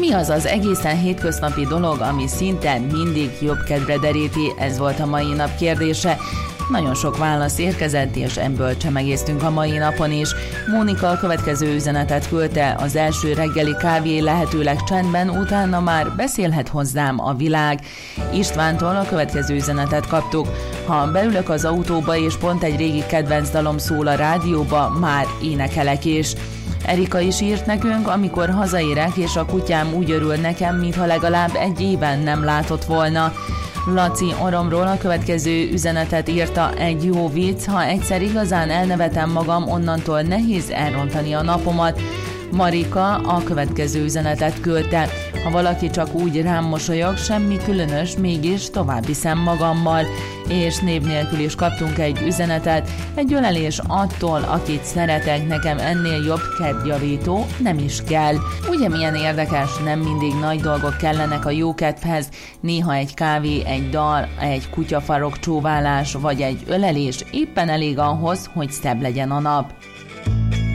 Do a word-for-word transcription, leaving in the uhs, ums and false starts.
Mi az az egészen hétköznapi dolog, ami szinte mindig jobb kedvre deríti? Ez volt a mai nap kérdése. Nagyon sok válasz érkezett, és ebből csemegéztünk a mai napon is. Mónika a következő üzenetet küldte: az első reggeli kávé lehetőleg csendben, utána már beszélhet hozzám a világ. Istvántól a következő üzenetet kaptuk: ha beülök az autóba, és pont egy régi kedvenc dalom szól a rádióba, már énekelek is. Erika is írt nekünk: amikor hazaérek, és a kutyám úgy örül nekem, mintha legalább egy éven nem látott volna. Laci Oromról a következő üzenetet írta: egy jó vicc, ha egyszer igazán elnevetem magam, onnantól nehéz elrontani a napomat. Marika a következő üzenetet küldte: ha valaki csak úgy rám mosolyog, semmi különös, mégis tovább viszem magammal. És név nélkül is kaptunk egy üzenetet: egy ölelés attól, akit szeretek, nekem ennél jobb kedvjavító nem is kell. Ugye milyen érdekes, nem mindig nagy dolgok kellenek a jó kedvhez, néha egy kávé, egy dal, egy kutyafarok csóválás vagy egy ölelés éppen elég ahhoz, hogy szebb legyen a nap.